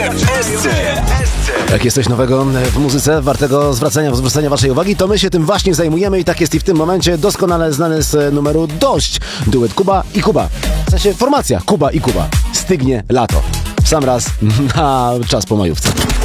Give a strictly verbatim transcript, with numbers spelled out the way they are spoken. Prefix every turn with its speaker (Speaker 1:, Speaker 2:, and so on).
Speaker 1: Jak jest coś nowego w muzyce, wartego zwracania, zwrócenia waszej uwagi, to my się tym właśnie zajmujemy i tak jest i w tym momencie doskonale znany z numeru Dość. Duet Kuba i Kuba. W sensie formacja Kuba i Kuba. Stygnie lato. W sam raz na czas po majówce.